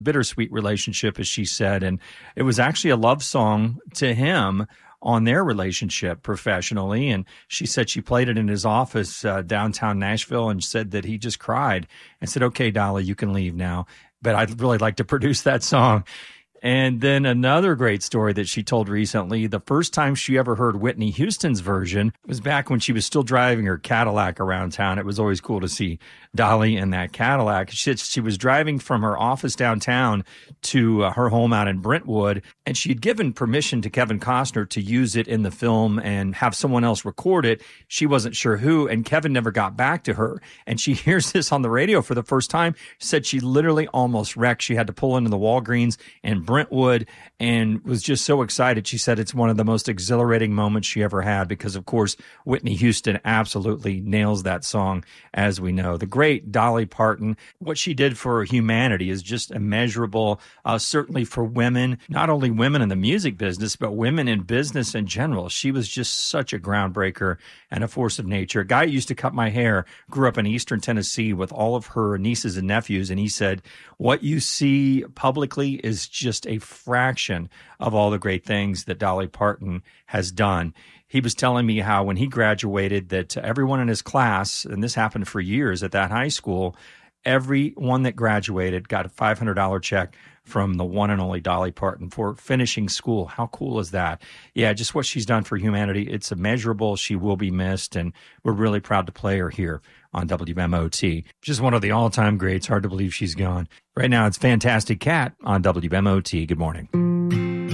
bittersweet relationship, as she said. And it was actually a love song to him on their relationship professionally. And she said she played it in his office downtown Nashville and said that he just cried and said, "Okay, Dolly, you can leave now, but I'd really like to produce that song." And then another great story that she told recently, the first time she ever heard Whitney Houston's version was back when she was still driving her Cadillac around town. It was always cool to see Dolly in that Cadillac. She was driving from her office downtown to her home out in Brentwood, and she'd given permission to Kevin Costner to use it in the film and have someone else record it. She wasn't sure who, and Kevin never got back to her. And she hears this on the radio for the first time. She said she literally almost wrecked. She had to pull into the Walgreens and Brentwood and was just so excited. She said it's one of the most exhilarating moments she ever had because, of course, Whitney Houston absolutely nails that song, as we know. The great Dolly Parton, what she did for humanity is just immeasurable, certainly for women, not only women in the music business, but women in business in general. She was just such a groundbreaker and a force of nature. A guy who used to cut my hair grew up in Eastern Tennessee with all of her nieces and nephews, and he said, what you see publicly is just a fraction of all the great things that Dolly Parton has done. He was telling me how when he graduated that everyone in his class, and this happened for years at that high school, everyone that graduated got a $500 check from the one and only Dolly Parton for finishing school. How cool is that? Yeah, just what she's done for humanity. It's immeasurable. She will be missed, and we're really proud to play her here on WMOT. Just one of the all-time greats. Hard to believe she's gone. Right now, it's Fantastic Cat on WMOT. Good morning.